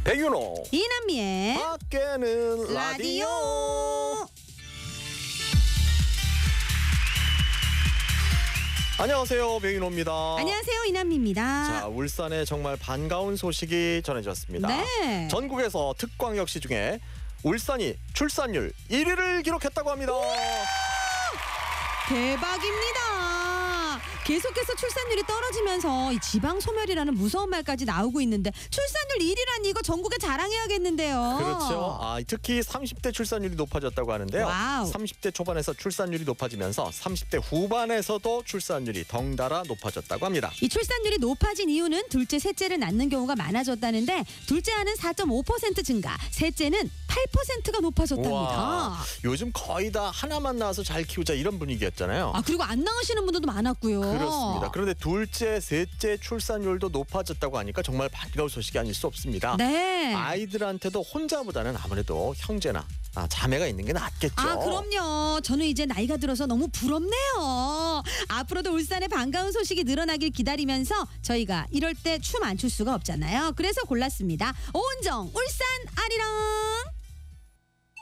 백윤호 이남미의 밖에는 라디오. 안녕하세요, 백윤호입니다. 안녕하세요, 이남미입니다. 자, 울산에 정말 반가운 소식이 전해졌습니다. 네. 전국에서 특광역시 중에 울산이 출산율 1위를 기록했다고 합니다. 대박입니다. 계속해서 출산율이 떨어지면서 이 지방 소멸이라는 무서운 말까지 나오고 있는데 출산율 1위라니 이거 전국에 자랑해야겠는데요. 그렇죠. 특히 30대 출산율이 높아졌다고 하는데요. 와우. 30대 초반에서 출산율이 높아지면서 30대 후반에서도 출산율이 덩달아 높아졌다고 합니다. 이 출산율이 높아진 이유는 둘째, 셋째를 낳는 경우가 많아졌다는데 둘째아는 4.5% 증가, 셋째는 8%가 높아졌답니다. 우와, 요즘 거의 다 하나만 낳아서 잘 키우자 이런 분위기였잖아요. 그리고 안 낳으시는 분들도 많았고요. 그렇습니다. 그런데 둘째, 셋째 출산율도 높아졌다고 하니까 정말 반가운 소식이 아닐 수 없습니다. 네. 아이들한테도 혼자보다는 아무래도 형제나 자매가 있는 게 낫겠죠. 그럼요. 저는 이제 나이가 들어서 너무 부럽네요. 앞으로도 울산의 반가운 소식이 늘어나길 기다리면서 저희가 이럴 때 춤 안 출 수가 없잖아요. 그래서 골랐습니다. 오은정 울산 아리랑.